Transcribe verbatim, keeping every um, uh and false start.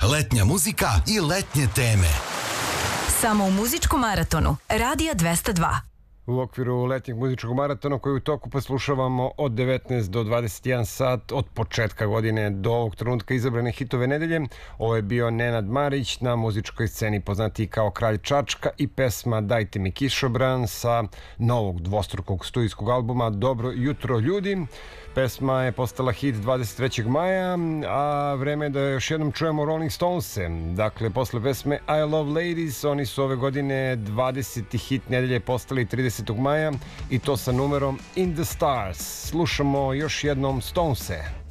letnja muzika i letnje teme. Samo u muzičkom maratonu Radija dvesta dva. U okviru letnjeg muzičkog maratona koji u toku poslušavamo od devetnaest do dvadeset jedan sat od početka godine do ovog trenutka izabrane hitove nedelje. Ovo je bio Nenad Marić, na muzičkoj sceni poznatiji kao Kralj Čačka, i pesma Dajte mi kišobran sa novog dvostrukog studijskog albuma Dobro jutro ljudi. Pesma je postala hit dvadeset trećeg maja, a vreme je da još jednom čujemo Rolling Stonese. Dakle, posle pesme I Love Ladies, oni su ove godine dvadeseti hit nedelje postali tridesetog maja, i to sa numerom In the Stars. Slušamo još jednom Stonese.